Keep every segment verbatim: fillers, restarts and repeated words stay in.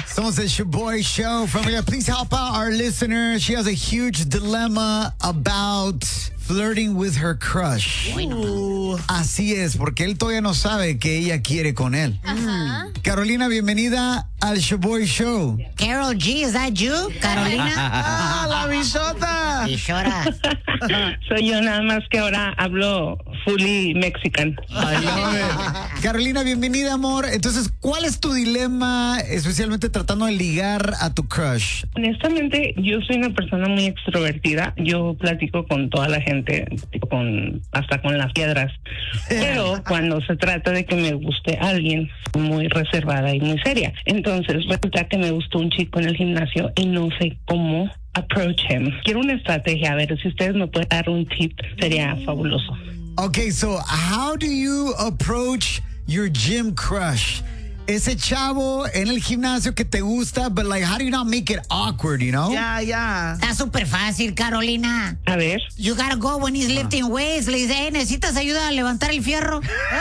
Somos el Shoboy Show. Familia, please help out our listener. She has a huge dilemma about flirting with her crush. Bueno. Así es, porque él todavía no sabe que ella quiere con él. Ajá. Carolina, bienvenida al Shoboy Show. Carol G, is that you, Carolina? Ah, la bichota. Bichora. Soy yo, nada más que ahora hablo fully mexican. I love it. Carolina, bienvenida, amor. Entonces, ¿cuál es tu dilema, especialmente tratando de ligar a tu crush? Honestamente, yo soy una persona muy extrovertida. Yo platico con toda la gente, con hasta con las piedras. Pero cuando se trata de que me guste alguien, muy reservada y muy seria. Entonces, resulta que me gustó un chico en el gimnasio y no sé cómo approach him. Quiero una estrategia. A ver, si ustedes me pueden dar un tip, sería fabuloso. Okay, so how do you approach your gym crush? Ese chavo en el gimnasio que te gusta, but like, how do you not make it awkward, you know? Ya, ya. Está súper fácil, Carolina. A ver. You gotta go when he's lifting weights. Le dice, hey, ¿necesitas ayuda a levantar el fierro?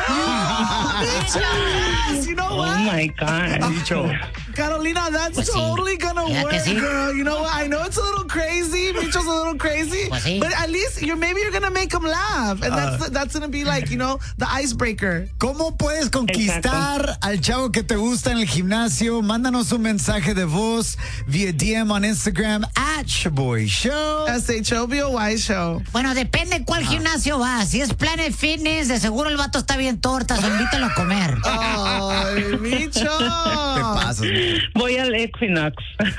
Yes, you know Oh what? my God. Carolina, that's Pues sí. totally gonna Ya que work, sí. girl. You know what? I know it's a little crazy. Micho's a little crazy. Pues sí. But at least you're maybe you're gonna make him laugh. And that's that's gonna be like, you know, the icebreaker. ¿Cómo puedes conquistar al chavo que te gusta en el gimnasio? Mándanos un mensaje de voz vía D M on Instagram at Shoboy Show. S H O B O Y show. Bueno, depende cuál gimnasio va. Si es Planet Fitness, de seguro el vato está bien tortas. Invítalo a comer. Ay, Micho. Te pasas, man. Voy al Equinox.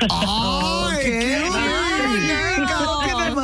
¡Ay, qué Girl, go get them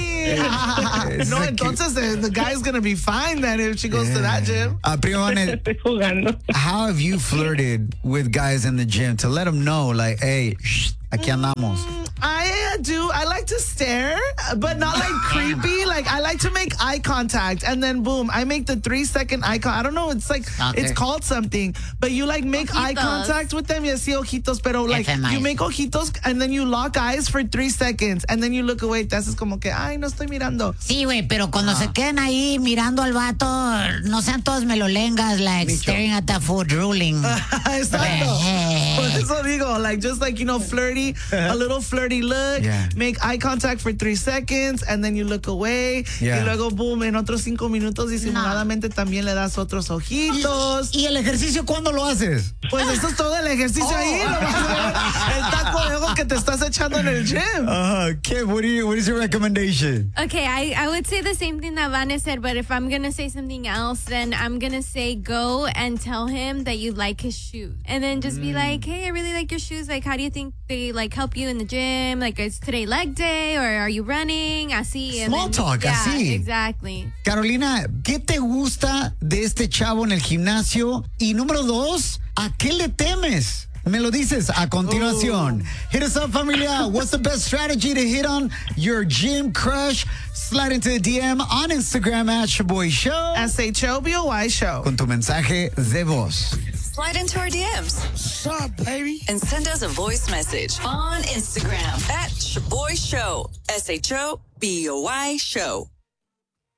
honey. No, Esa entonces the, the guy's gonna be fine then if she goes to that gym. Ah, primo Vanet, Estoy jugando. how have you flirted with guys in the gym to let them know, like, hey, shh, aquí andamos? I do. I like to stare, but not like creepy. Like I like to make eye contact, and then boom, I make the three second eye contact. I don't know. It's like Okay. it's called something, but you like make eye Ojitos. contact with them. Yes, sí, ojitos, pero like F M I. you make ojitos, and then you lock eyes for three seconds, and then you look away. Te haces como que, ay, no estoy mirando. Sí, güey, pero cuando se queden ahí mirando al vato, no sean todos melolengas, like staring at the food, drooling. Exacto. Por eso digo, like just like you know, flirty, a little flirty look. Yeah. Make eye contact for three seconds, and then you look away. Yeah. Y luego boom, en otros cinco minutos disimuladamente también le das otros ojitos. ¿Y el ejercicio cuándo lo haces? Pues eso es todo el ejercicio ahí. Oh. nomás el taco de ojo que te estás echando en el gym. Uh, Kim, what, do you, what is your recommendation? Okay, I, I would say the same thing that Vanna said, but if I'm going to say something else, then I'm going to say go and tell him that you like his shoes. And then just be like, hey, I really like your shoes. Like, how do you think they, like, help you in the gym? Like, is today leg day or are you running? Así. and Small then- talk, yeah, así. Exactly. Carolina, ¿qué te gusta de este chavo en el gimnasio? Y número dos, ¿a qué le temes? Me lo dices a continuación. Hit us up, familia. What's the best strategy to hit on your gym crush? Slide into the D M on Instagram at Shoboy Show. S H O B O Y show. Con tu mensaje de voz. Slide into our D Ms. What's up, baby? And send us a voice message on Instagram at Shoboy Show. S H O B O Y Show.